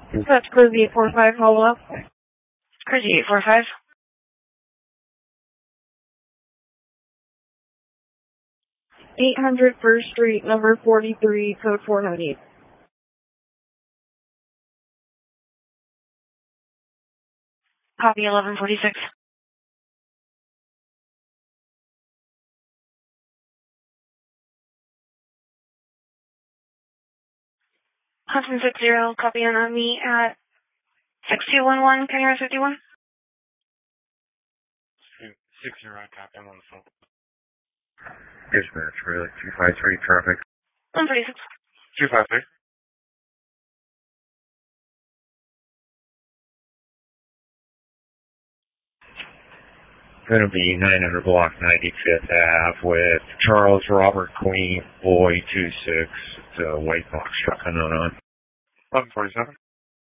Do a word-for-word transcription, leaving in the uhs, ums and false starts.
That's Crazy eight four five, hold up. Crazy eight four five. eight hundred First Street, number forty-three, code four ninety. Copy eleven forty-six. Hudson six zero, copy on me at six two one one, Kenny fifty-one. six zero, copy, I'm on the phone. Dispatch, really, two five three, traffic. one forty-six. two five three. Gonna be nine hundred block ninety-fifth Ave with Charles Robert Queen, boy two six, it's a white box truck unknown on. eleven forty-seven.